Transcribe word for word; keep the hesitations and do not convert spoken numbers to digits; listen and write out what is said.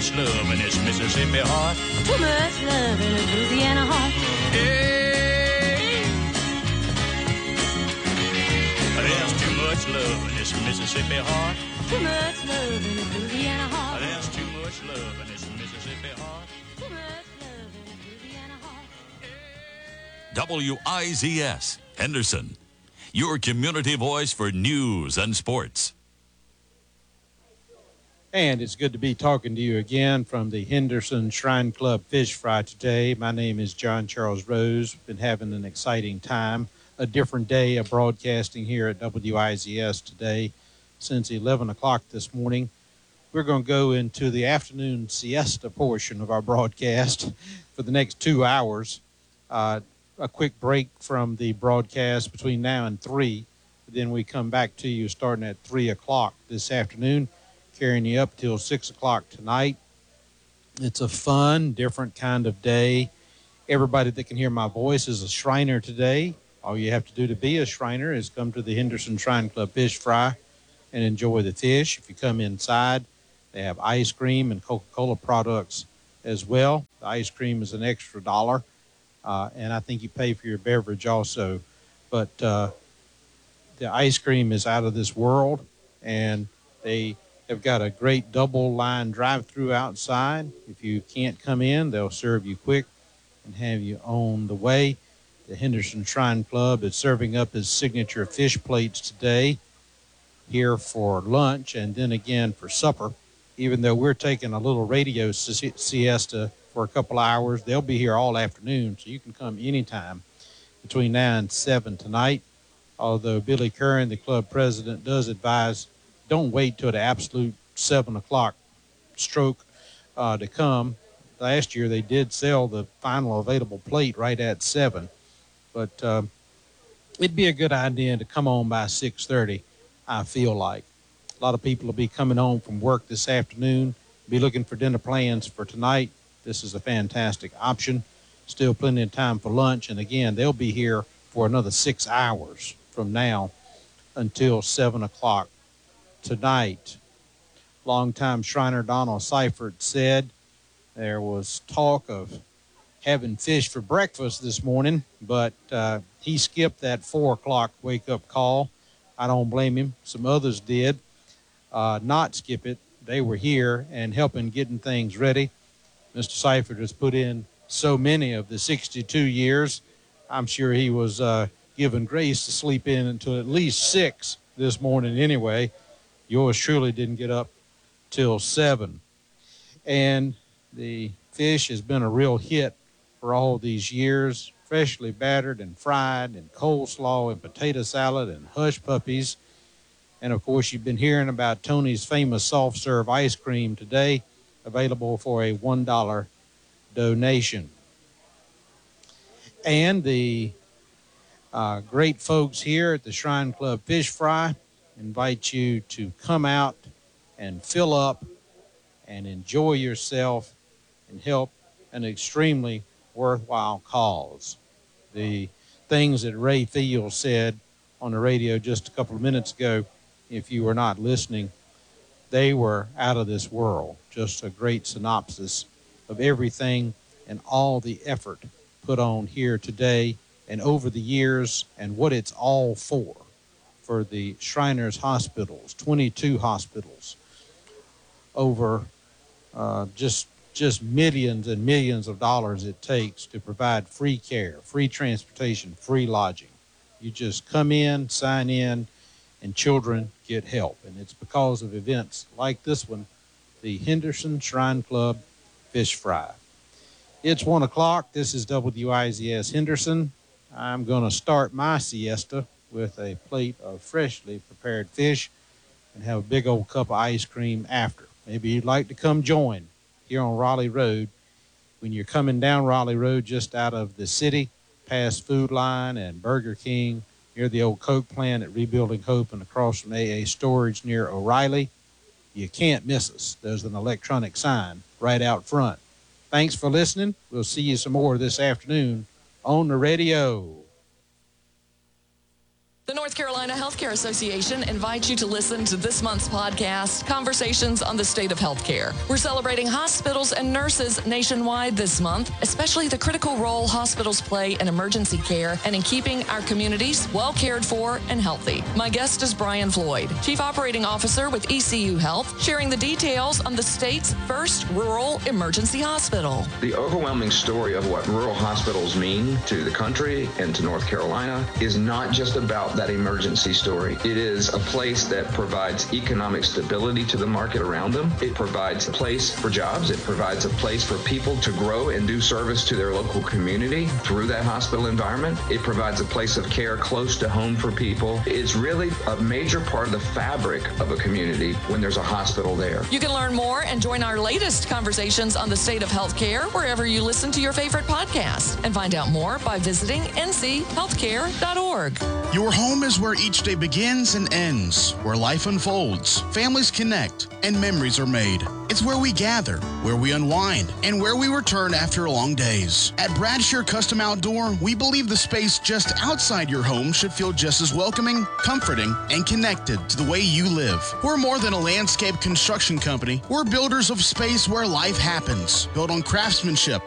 much love in this Mississippi heart. Too much love in a Louisiana heart. Hey, there's too much love in this Mississippi heart. Too much love in a Louisiana heart. There's too much love in this Mississippi heart. Too much love in a Louisiana heart. W I Z S, Henderson, your community voice for news and sports. And it's good to be talking to you again from the Henderson Shrine Club Fish Fry today. My name is John Charles Rose. Been having an exciting time. A different day of broadcasting here at W I Z S today since eleven o'clock this morning. We're going to go into the afternoon siesta portion of our broadcast for the next two hours. Uh, a quick break from the broadcast between now and three. Then we come back to you starting at three o'clock this afternoon, carrying you up till six o'clock tonight. It's a fun, different kind of day. Everybody that can hear my voice is a Shriner today. All you have to do to be a Shriner is come to the Henderson Shrine Club Fish Fry and enjoy the fish. If you come inside, they have ice cream and Coca-Cola products as well. The ice cream is an extra dollar, uh, and I think you pay for your beverage also. But uh, the ice cream is out of this world, and they have got a great double-line drive-through outside. If you can't come in, they'll serve you quick and have you on the way. The Henderson Shrine Club is serving up his signature fish plates today here for lunch and then again for supper. Even though we're taking a little radio si- siesta for a couple hours, they'll be here all afternoon, so you can come anytime between now and seven tonight. Although Billy Curran, the club president, does advise don't wait till the absolute seven o'clock stroke uh, to come. Last year they did sell the final available plate right at seven. But uh, it'd be a good idea to come on by six thirty, I feel like. A lot of people will be coming home from work this afternoon, be looking for dinner plans for tonight. This is a fantastic option. Still plenty of time for lunch. And again, they'll be here for another six hours from now until seven o'clock tonight. Longtime Shriner Donald Seifert said there was talk of having fish for breakfast this morning, but uh, he skipped that four o'clock wake-up call. I don't blame him. Some others did uh, not skip it. They were here and helping getting things ready. Mister Seifert has put in so many of the sixty-two years. I'm sure he was uh, given grace to sleep in until at least six this morning anyway. Yours truly didn't get up till seven. And the fish has been a real hit for all these years, freshly battered and fried and coleslaw and potato salad and hush puppies. And, of course, you've been hearing about Tony's famous soft-serve ice cream today, available for a one dollar donation. And the uh, great folks here at the Shrine Club Fish Fry invite you to come out and fill up and enjoy yourself and help an extremely worthwhile cause. The things that Ray Fields said on the radio just a couple of minutes ago, if you were not listening, they were out of this world. Just a great synopsis of everything and all the effort put on here today and over the years and what it's all for, for the Shriners hospitals, twenty-two hospitals, over uh, just just millions and millions of dollars it takes to provide free care, free transportation, free lodging. You just come in, sign in, and children get help. And it's because of events like this one, the Henderson Shrine Club Fish Fry. It's one o'clock. This is W I Z S Henderson. I'm going to start my siesta with a plate of freshly prepared fish and have a big old cup of ice cream after. Maybe you'd like to come join here on Raleigh Road. When you're coming down Raleigh Road just out of the city, past Food Line and Burger King, near the old Coke plant at Rebuilding Hope and across from A A Storage near O'Reilly, you can't miss us. There's an electronic sign right out front. Thanks for listening. We'll see you some more this afternoon on the radio. The North Carolina Healthcare Association invites you to listen to this month's podcast, Conversations on the State of Healthcare. We're celebrating hospitals and nurses nationwide this month, especially the critical role hospitals play in emergency care and in keeping our communities well cared for and healthy. My guest is Brian Floyd, Chief Operating Officer with E C U Health, sharing the details on the state's first rural emergency hospital. The overwhelming story of what rural hospitals mean to the country and to North Carolina is not just about that emergency story. It is a place that provides economic stability to the market around them. It provides a place for jobs. It provides a place for people to grow and do service to their local community through that hospital environment. It provides a place of care close to home for people. It's really a major part of the fabric of a community when there's a hospital there. You can learn more and join our latest Conversations on the State of Healthcare wherever you listen to your favorite podcast, and find out more by visiting n c healthcare dot org. Your home is where each day begins and ends, where life unfolds, families connect, and memories are made. It's where we gather, where we unwind, and where we return after long days. At Bradshaw Custom Outdoor, we believe the space just outside your home should feel just as welcoming, comforting, and connected to the way you live. We're more than a landscape construction company. We're builders of space where life happens, built on craftsmanship,